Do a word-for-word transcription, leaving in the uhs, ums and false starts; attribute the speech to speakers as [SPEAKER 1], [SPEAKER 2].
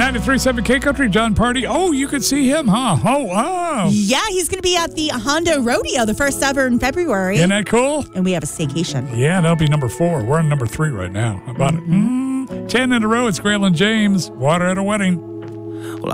[SPEAKER 1] ninety-three point seven K Country, John Party. Oh, you could see him, huh? Oh, wow.
[SPEAKER 2] Yeah, he's going to be at the Honda Rodeo, the first ever in February.
[SPEAKER 1] Isn't that cool?
[SPEAKER 2] And we have a staycation.
[SPEAKER 1] Yeah, that'll be number four. We're on number three right now. How about mm-hmm. it? Mm, ten in a row. It's Grail and James. Water at a Wedding.